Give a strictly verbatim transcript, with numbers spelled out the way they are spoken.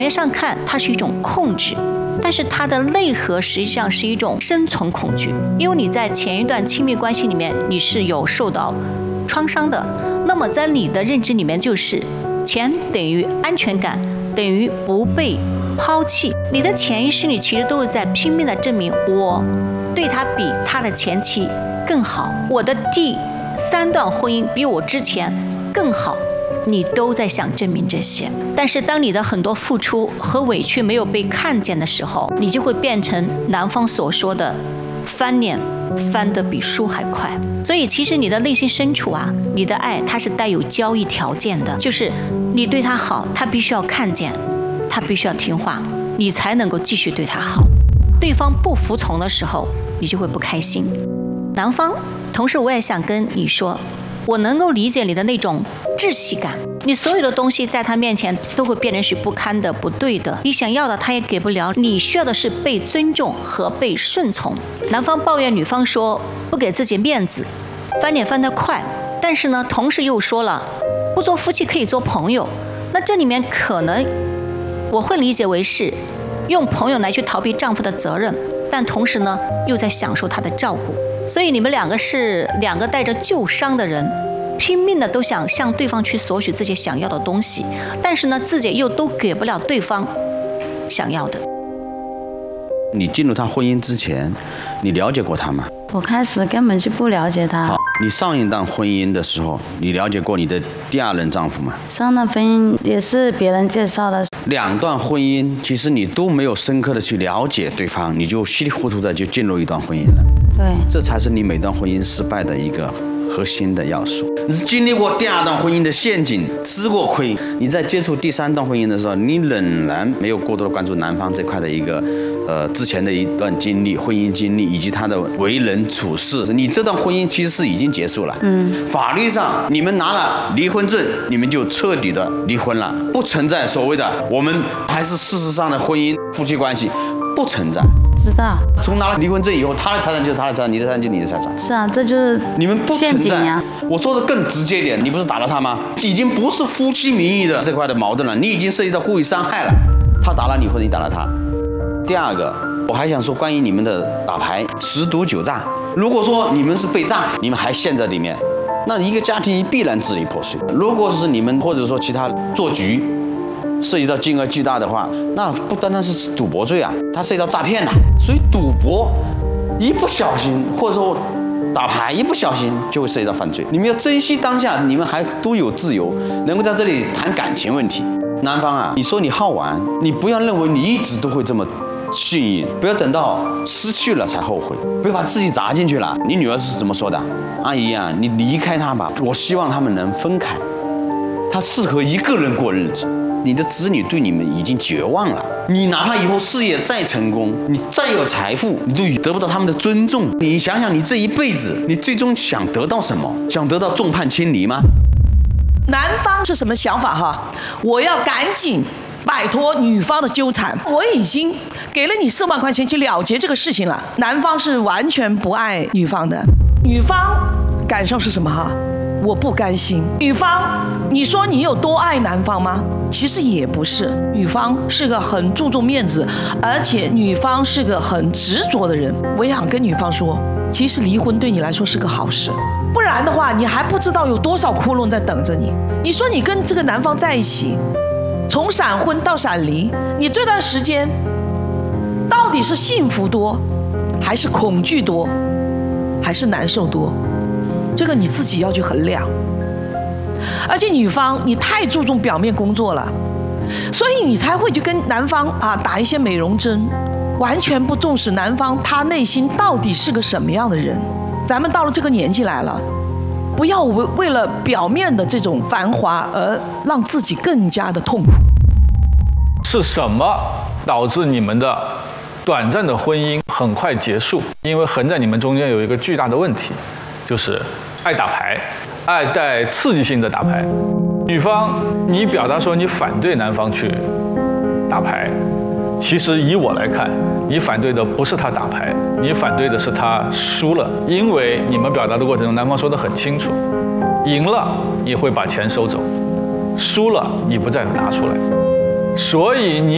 表面上看它是一种控制，但是它的内核实际上是一种生存恐惧，因为你在前一段亲密关系里面你是有受到创伤的，那么在你的认知里面就是钱等于安全感，等于不被抛弃，你的潜意识里其实都是在拼命的证明我对他比他的前妻更好，我的第三段婚姻比我之前更好，你都在想证明这些。但是当你的很多付出和委屈没有被看见的时候，你就会变成男方所说的翻脸翻得比书还快。所以其实你的内心深处啊，你的爱它是带有交易条件的，就是你对他好，他必须要看见，他必须要听话，你才能够继续对他好。对方不服从的时候，你就会不开心。男方，同时我也想跟你说，我能够理解你的那种窒息感，你所有的东西在他面前都会变成是不堪的、不对的，你想要的他也给不了，你需要的是被尊重和被顺从。男方抱怨女方说不给自己面子，翻脸翻得快，但是呢，同时又说了不做夫妻可以做朋友，那这里面可能我会理解为是用朋友来去逃避丈夫的责任，但同时呢又在享受他的照顾。所以你们两个是两个带着旧伤的人，拼命的都想向对方去索取自己想要的东西，但是呢自己又都给不了对方想要的。 你进入他婚姻之前，你了解过他吗？ 我开始根本就不了解他。 好，你上一段婚姻的时候，你了解过你的第二任丈夫吗？ 上段婚姻也是别人介绍的。 两段婚姻其实你都没有深刻的去了解对方，你就稀里糊涂的就进入一段婚姻了。 对， 这才是你每段婚姻失败的一个核心的要素。你是经历过第二段婚姻的陷阱，吃过亏，你在接触第三段婚姻的时候，你仍然没有过多的关注男方这块的一个呃之前的一段经历、婚姻经历以及他的为人处事。你这段婚姻其实是已经结束了，嗯，法律上你们拿了离婚证，你们就彻底的离婚了，不存在所谓的我们还是事实上的婚姻夫妻关系，不存在。 知道， 从拿了离婚证以后，他的财产就是他的财产，你的财产就是你的财产。 是啊，这就是你们不存在呀。 我说的更直接一点，你不是打了他吗？已经不是夫妻名义的这块的矛盾了，你已经涉及到故意伤害了。他打了你或者你打了他。第二个，我还想说关于你们的打牌十赌九诈。如果说你们是被诈，你们还陷在里面，那一个家庭必然支离破碎。如果是你们或者说其他做局，涉及到金额巨大的话，那不单单是赌博罪啊，它涉及到诈骗呐。所以赌博一不小心，或者说打牌一不小心就会涉及到犯罪。你们要珍惜当下，你们还都有自由，能够在这里谈感情问题。男方啊，你说你好玩，你不要认为你一直都会这么幸运，不要等到失去了才后悔，不要把自己砸进去了。你女儿是怎么说的？阿姨啊，你离开他吧，我希望他们能分开，他适合一个人过日子。你的子女对你们已经绝望了，你哪怕以后事业再成功，你再有财富，你都得不到他们的尊重。你想想，你这一辈子，你最终想得到什么？想得到众叛亲离吗？ 男方是什么想法哈？我要赶紧摆脱女方的纠缠，我已经给了你四万块钱去了结这个事情了。男方是完全不爱女方的，女方感受是什么哈？我不甘心。女方，你说你有多爱男方吗？其实也不是，女方是个很注重面子，而且女方是个很执着的人。我也想跟女方说，其实离婚对你来说是个好事，不然的话，你还不知道有多少窟窿在等着你。你说你跟这个男方在一起，从闪婚到闪离，你这段时间到底是幸福多，还是恐惧多，还是难受多？这个你自己要去衡量。而且女方你太注重表面工作了，所以你才会去跟男方啊打一些美容针，完全不重视男方他内心到底是个什么样的人。咱们到了这个年纪来了，不要为为了表面的这种繁华而让自己更加的痛苦。 是什么导致你们的短暂的婚姻很快结束？因为横在你们中间有一个巨大的问题，就是爱打牌，爱带刺激性的打牌。女方，你表达说你反对男方去打牌，其实以我来看，你反对的不是他打牌，你反对的是他输了。因为你们表达的过程中，男方说得很清楚，赢了你会把钱收走，输了你不再拿出来，所以你